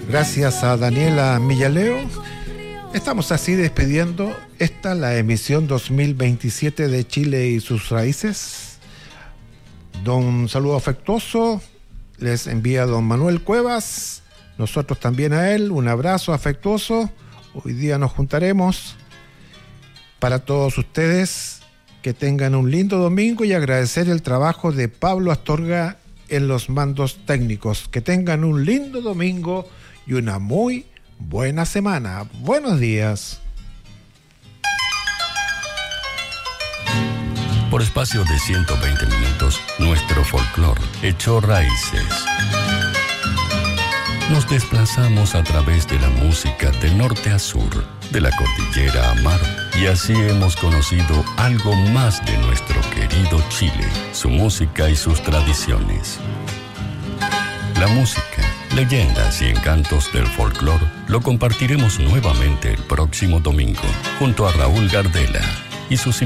Gracias a Daniela Millaleo. Estamos así despidiendo la emisión 2027 de Chile y sus raíces. Un saludo afectuoso les envía don Manuel Cuevas. Nosotros también a él, un abrazo afectuoso. Hoy día nos juntaremos. Para todos ustedes, que tengan un lindo domingo y agradecer el trabajo de Pablo Astorga en los mandos técnicos. Que tengan un lindo domingo y una muy buena semana. Buenos días. Por espacio de 120 minutos, nuestro folclor echó raíces. Nos desplazamos a través de la música de norte a sur, de la cordillera a mar, y así hemos conocido algo más de nuestro querido Chile, su música y sus tradiciones. La música, leyendas y encantos del folclor lo compartiremos nuevamente el próximo domingo, junto a Raúl Gardela y sus